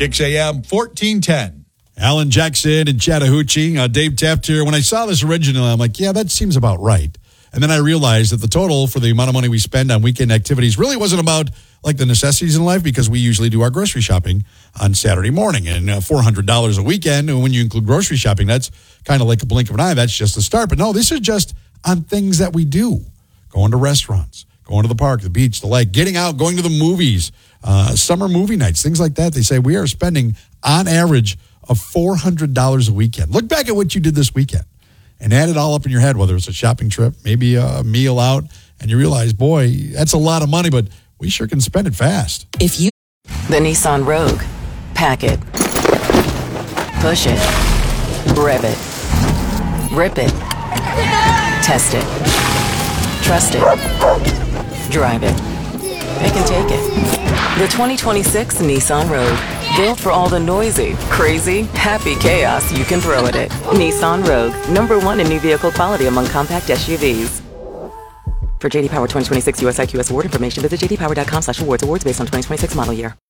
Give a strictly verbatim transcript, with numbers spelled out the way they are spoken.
Kix A M fourteen ten. Alan Jackson and Chattahoochee. Uh, Dave Taft here. When I saw this originally, I'm like, yeah, that seems about right. And then I realized that the total for the amount of money we spend on weekend activities really wasn't about like the necessities in life, because we usually do our grocery shopping on Saturday morning. And uh, four hundred dollars a weekend, and when you include grocery shopping, that's kind of like a blink of an eye. That's just the start. But no, this is just on things that we do. Going to restaurants, going to the park, the beach, the lake, getting out, going to the movies, uh, summer movie nights, things like that. They say we are spending on average of four hundred dollars a weekend. Look back at what you did this weekend and add it all up in your head, whether it's a shopping trip, maybe a meal out, and you realize, boy, that's a lot of money, but we sure can spend it fast. If you... The Nissan Rogue. Pack it. Push it. Rev it. Rip it. Test it. Trust it. Drive it. Pick and take it. The twenty twenty-six Nissan Rogue. Built for all the noisy, crazy, happy chaos you can throw at it. Nissan Rogue. Number one in new vehicle quality among compact S U Vs. For J D Power twenty twenty-six U S I Q S award information, visit j d power dot com slash awards. Awards based on twenty twenty-six model year.